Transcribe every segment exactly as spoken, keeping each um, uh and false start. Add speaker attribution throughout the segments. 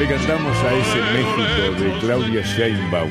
Speaker 1: Le cantamos a ese México de Claudia Sheinbaum,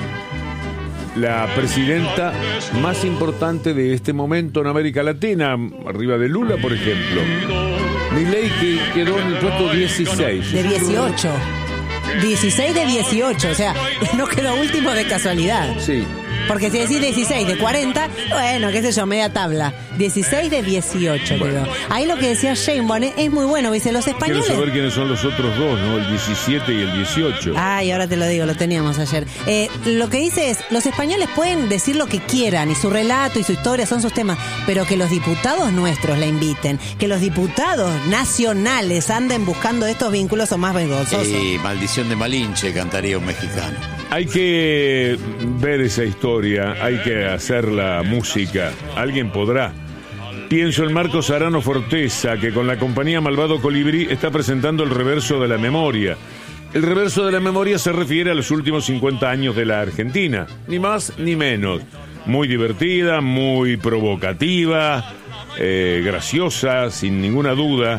Speaker 1: la presidenta más importante de este momento en América Latina, arriba de Lula, por ejemplo. Milei, que quedó en el puesto dieciséis.
Speaker 2: De dieciocho. dieciséis de dieciocho, o sea, no quedó último de casualidad.
Speaker 1: Sí.
Speaker 2: Porque si decís dieciséis de cuarenta, bueno, qué sé yo, media tabla. dieciséis de dieciocho
Speaker 1: bueno.
Speaker 2: quedó. Ahí lo que decía Sheinbaum es muy bueno, dice, los españoles...
Speaker 1: Quiero saber quiénes son los otros dos, ¿no? El diecisiete y el dieciocho.
Speaker 2: Ay, ahora te lo digo, lo teníamos ayer. Eh, lo que dice es, los españoles pueden decir lo que quieran, y su relato y su historia son sus temas, pero que los diputados nuestros la inviten, que los diputados nacionales anden buscando estos vínculos son más vergonzosos.
Speaker 3: Y Maldición de Malinche cantaría un mexicano.
Speaker 1: Hay que ver esa historia, hay que hacer la música. Alguien podrá. Pienso en Marcos Arano Forteza, que con la compañía Malvado Colibrí está presentando el reverso de la memoria. El reverso de la memoria se refiere a los últimos cincuenta años de la Argentina, ni más ni menos. Muy divertida, muy provocativa, eh, graciosa, sin ninguna duda.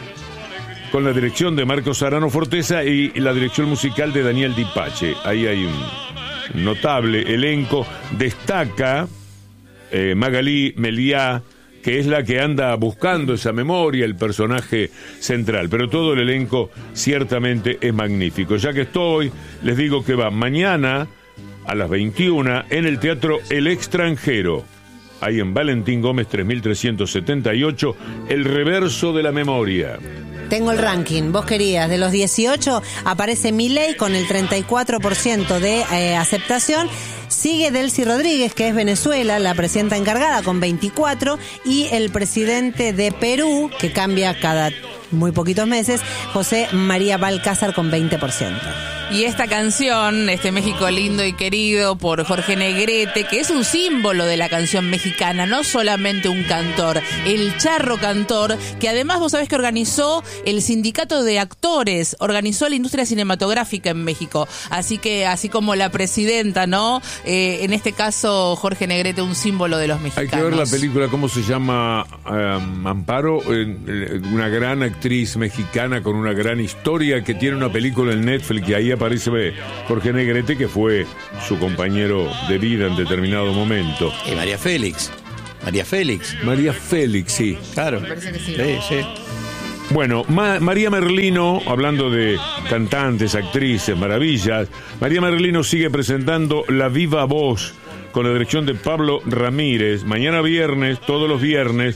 Speaker 1: Con la dirección de Marcos Arano Forteza y la dirección musical de Daniel Dipache. Ahí hay un notable elenco. Destaca eh, Magalí Meliá, que es la que anda buscando esa memoria, el personaje central. Pero todo el elenco ciertamente es magnífico. Ya que estoy, les digo que va mañana a las veintiuna en el Teatro El Extranjero. Ahí en Valentín Gómez tres mil trescientos setenta y ocho, el reverso de la memoria.
Speaker 2: Tengo el ranking, vos querías, de los dieciocho aparece Milei con el treinta y cuatro por ciento de eh, aceptación, sigue Delcy Rodríguez, que es Venezuela, la presidenta encargada, con veinticuatro, y el presidente de Perú, que cambia cada muy poquitos meses, José María Balcázar, con veinte por ciento.
Speaker 4: Y esta canción, este México lindo y querido, por Jorge Negrete, que es un símbolo de la canción mexicana, no solamente un cantor, el charro cantor, que además vos sabés que organizó el sindicato de actores, organizó la industria cinematográfica en México. Así que, así como la presidenta, ¿no? Eh, en este caso, Jorge Negrete, un símbolo de los mexicanos.
Speaker 1: Hay que ver la película, ¿cómo se llama? Um, Amparo, eh, una gran actriz mexicana con una gran historia, que tiene una película en Netflix, y ahí aparece Jorge Negrete, que fue su compañero de vida en determinado momento.
Speaker 3: Y María Félix. María Félix.
Speaker 1: María Félix, sí.
Speaker 3: Claro.
Speaker 4: Me parece que sí.
Speaker 3: Sí, sí.
Speaker 1: Bueno, Ma- María Merlino, hablando de cantantes, actrices, maravillas, María Merlino sigue presentando La Viva Voz con la dirección de Pablo Ramírez, mañana viernes, todos los viernes,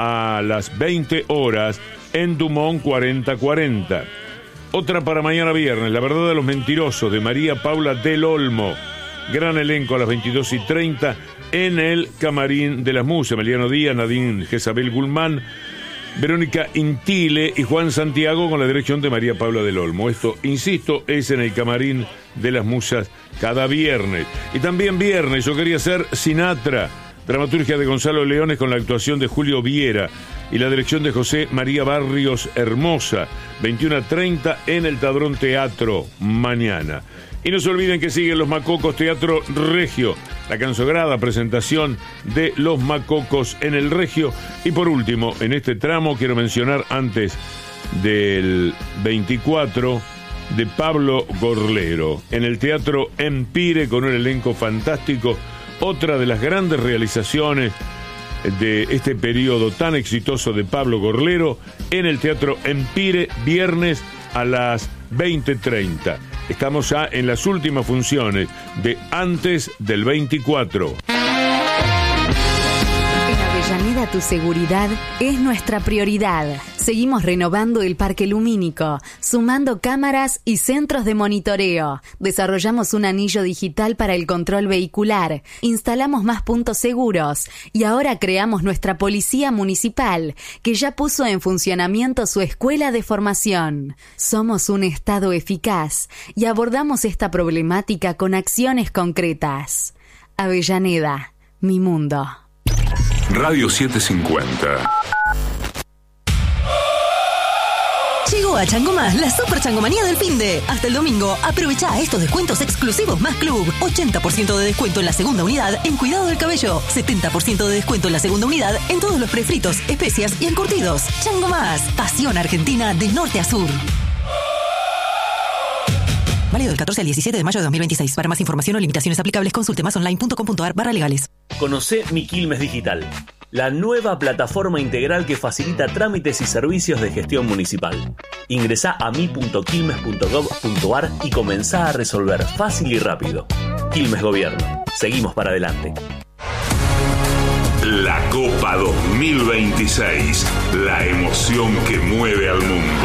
Speaker 1: a las veinte horas, en Dumont cuarenta cuarenta. Otra para mañana viernes, La Verdad de los Mentirosos, de María Paula del Olmo. Gran elenco a las veintidós y treinta en el Camarín de las Musas. Emiliano Díaz, Nadine Jezabel Gulmán, Verónica Intile y Juan Santiago, con la dirección de María Paula del Olmo. Esto, insisto, es en el Camarín de las Musas cada viernes. Y también viernes, yo quería ser Sinatra, dramaturgia de Gonzalo Leones con la actuación de Julio Viera y la dirección de José María Barrios Hermosa, veintiuno treinta en el Tadrón Teatro mañana. Y no se olviden que siguen los Macocos Teatro Regio, la consagrada presentación de los Macocos en el Regio. Y por último, en este tramo quiero mencionar, antes del veinticuatro, de Pablo Gorlero, en el Teatro Empire, con un elenco fantástico, otra de las grandes realizaciones de este periodo tan exitoso de Pablo Gorlero, en el Teatro Empire, viernes a las veinte treinta. Estamos ya en las últimas funciones de antes del veinticuatro.
Speaker 5: En Avellaneda, tu seguridad es nuestra prioridad. Seguimos renovando el parque lumínico, sumando cámaras y centros de monitoreo. Desarrollamos un anillo digital para el control vehicular. Instalamos más puntos seguros. Y ahora creamos nuestra policía municipal, que ya puso en funcionamiento su escuela de formación. Somos un Estado eficaz y abordamos esta problemática con acciones concretas. Avellaneda, mi mundo.
Speaker 6: Radio setecientos cincuenta.
Speaker 7: Llegó a Chango Más la super changomanía del finde. Hasta el domingo, aprovecha estos descuentos exclusivos Más Club. ochenta por ciento de descuento en la segunda unidad en cuidado del cabello. setenta por ciento de descuento en la segunda unidad en todos los prefritos, especias y encurtidos. Chango Más, pasión argentina de norte a sur. Válido del catorce al diecisiete de mayo de dos mil veintiséis. Para más información o limitaciones aplicables, consulte masonline.com.ar barra legales.
Speaker 8: Conocé Mi Quilmes Digital, la nueva plataforma integral que facilita trámites y servicios de gestión municipal. Ingresá a mi punto quilmes punto gov punto ar y comenzá a resolver fácil y rápido. Quilmes Gobierno. Seguimos para adelante.
Speaker 6: La Copa dos mil veintiséis, la emoción que mueve al mundo.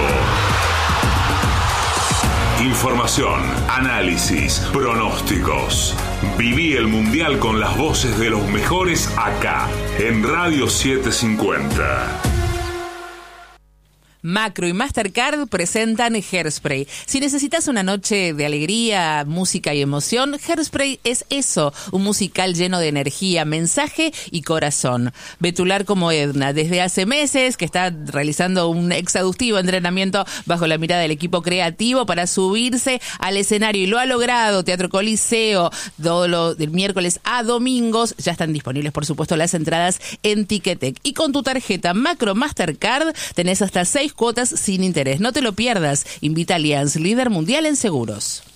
Speaker 6: Información, análisis, pronósticos. Viví el Mundial con las voces de los mejores acá, en Radio setecientos cincuenta.
Speaker 4: Macro y Mastercard presentan Hairspray. Si necesitas una noche de alegría, música y emoción, Hairspray es eso, un musical lleno de energía, mensaje y corazón. Betular como Edna, desde hace meses que está realizando un exhaustivo entrenamiento bajo la mirada del equipo creativo para subirse al escenario y lo ha logrado. Teatro Coliseo, todo lo, del miércoles a domingos, ya están disponibles por supuesto las entradas en Ticketek. Y con tu tarjeta Macro Mastercard tenés hasta seis cuotas sin interés. No te lo pierdas. Invita a Allianz, líder mundial en seguros.